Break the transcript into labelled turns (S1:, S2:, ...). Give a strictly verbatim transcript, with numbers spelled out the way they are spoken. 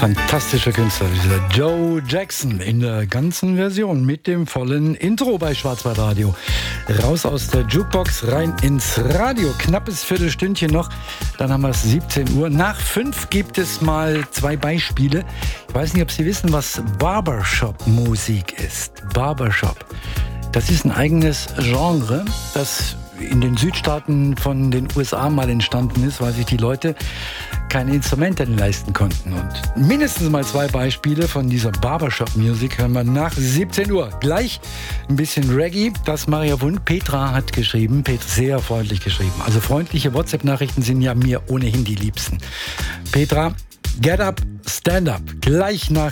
S1: Fantastischer Künstler, dieser Joe Jackson in der ganzen Version mit dem vollen Intro bei Schwarzwaldradio. Raus aus der Jukebox, rein ins Radio. Knappes Viertelstündchen noch, dann haben wir es siebzehn Uhr. Nach fünf gibt es mal zwei Beispiele. Ich weiß nicht, ob Sie wissen, was Barbershop-Musik ist. Barbershop. Das ist ein eigenes Genre, das in den Südstaaten von den U S A mal entstanden ist, weil sich die Leute keine Instrumente leisten konnten. Und mindestens mal zwei Beispiele von dieser Barbershop-Musik hören wir nach siebzehn Uhr. Gleich ein bisschen Reggae, das Maria Wund. Petra hat geschrieben, Petra, sehr freundlich geschrieben. Also freundliche WhatsApp-Nachrichten sind ja mir ohnehin die liebsten. Petra, get up, stand up. Gleich nach